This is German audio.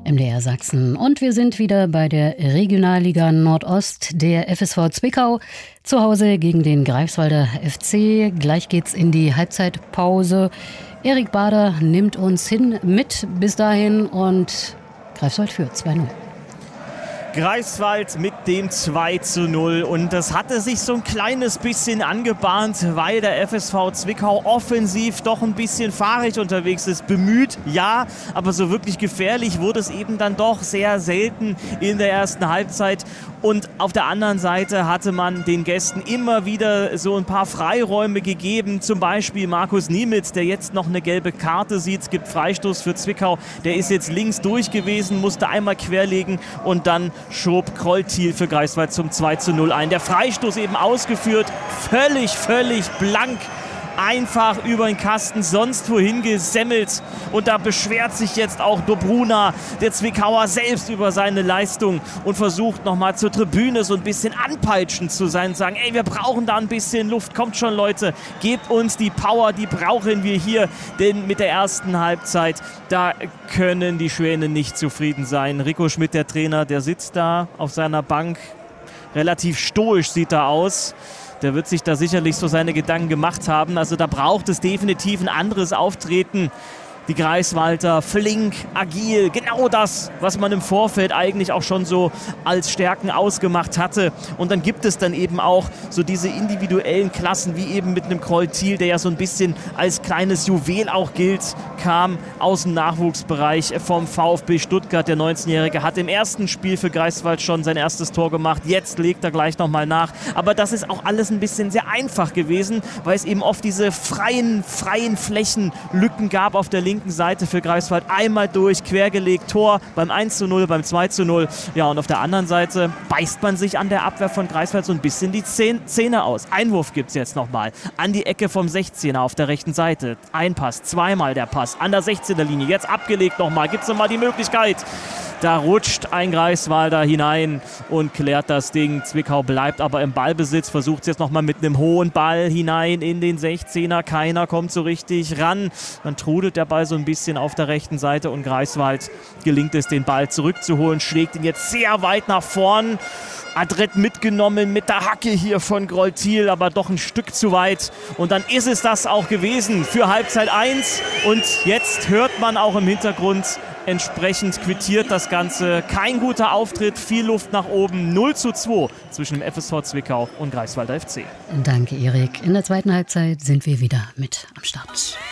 MDR Sachsen. Und wir sind wieder bei der Regionalliga Nordost, der FSV Zwickau, zu Hause gegen den Greifswalder FC. Gleich geht's in die Halbzeitpause. Erik Bader nimmt uns mit bis dahin und Greifswald führt 2-0. Greifswald mit dem 2:0 und das hatte sich so ein kleines bisschen angebahnt, weil der FSV Zwickau offensiv doch ein bisschen fahrig unterwegs ist. Bemüht, ja, aber so wirklich gefährlich wurde es eben dann doch sehr selten in der ersten Halbzeit. Und auf der anderen Seite hatte man den Gästen immer wieder so ein paar Freiräume gegeben. Zum Beispiel Markus Niemitz, der jetzt noch eine gelbe Karte sieht. Es gibt Freistoß für Zwickau. Der ist jetzt links durch gewesen, musste einmal querlegen und dann schob Kroll-Thiel für Greifswald zum 2:0 ein. Der Freistoß eben ausgeführt, völlig blank. Einfach über den Kasten, sonst wohin gesemmelt. Und da beschwert sich jetzt auch Dobruna, der Zwickauer, selbst über seine Leistung und versucht nochmal zur Tribüne so ein bisschen anpeitschend zu sein und sagen, ey, wir brauchen da ein bisschen Luft, kommt schon Leute, gebt uns die Power, die brauchen wir hier, denn mit der ersten Halbzeit, da können die Schwäne nicht zufrieden sein. Rico Schmidt, der Trainer, der sitzt da auf seiner Bank, relativ stoisch sieht er aus. Der wird sich da sicherlich so seine Gedanken gemacht haben. Also da braucht es definitiv ein anderes Auftreten. Die Greifswalder flink, agil, genau das, was man im Vorfeld eigentlich auch schon so als Stärken ausgemacht hatte. Und dann gibt es dann eben auch so diese individuellen Klassen, wie eben mit einem Kroll-Thiel, der ja so ein bisschen als kleines Juwel auch gilt, kam aus dem Nachwuchsbereich vom VfB Stuttgart. Der 19-Jährige hat im ersten Spiel für Greifswald schon sein erstes Tor gemacht. Jetzt legt er gleich nochmal nach. Aber das ist auch alles ein bisschen sehr einfach gewesen, weil es eben oft diese freien Flächenlücken gab auf der linken Seite für Greifswald. Einmal durch, quergelegt, Tor beim 1:0, beim 2:0. Ja, und auf der anderen Seite beißt man sich an der Abwehr von Greifswald so ein bisschen die Zähne aus. Einwurf gibt es jetzt nochmal an die Ecke vom 16er auf der rechten Seite. Ein Pass, zweimal der Pass an der 16er Linie. Jetzt abgelegt nochmal. Gibt es nochmal die Möglichkeit. Da rutscht ein Greifswalder hinein und klärt das Ding. Zwickau bleibt aber im Ballbesitz, versucht es jetzt nochmal mit einem hohen Ball hinein in den 16er. Keiner kommt so richtig ran. Dann trudelt der Ball so ein bisschen auf der rechten Seite und Greifswald gelingt es, den Ball zurückzuholen, schlägt ihn jetzt sehr weit nach vorn. Adrett mitgenommen mit der Hacke hier von Kroll-Thiel, aber doch ein Stück zu weit. Und dann ist es das auch gewesen für Halbzeit 1. Und jetzt hört man auch im Hintergrund, entsprechend quittiert das Ganze. Kein guter Auftritt, viel Luft nach oben. 0:2 zwischen dem FSV Zwickau und Greifswalder FC. Danke, Erik. In der zweiten Halbzeit sind wir wieder mit am Start.